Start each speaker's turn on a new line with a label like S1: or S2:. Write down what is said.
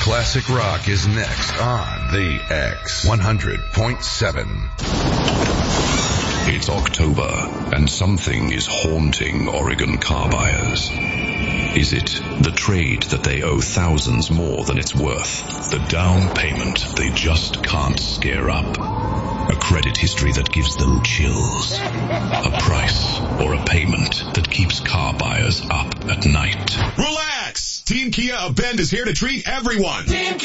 S1: Classic rock is next on the X 100.7.
S2: It's October, and something is haunting Oregon car buyers. Is it the trade that they owe thousands more than it's worth? The down payment they just can't scare up? A credit history that gives them chills? A price or a payment that keeps car buyers up at night?
S3: Relax! Team Kia of Bend is here to treat everyone.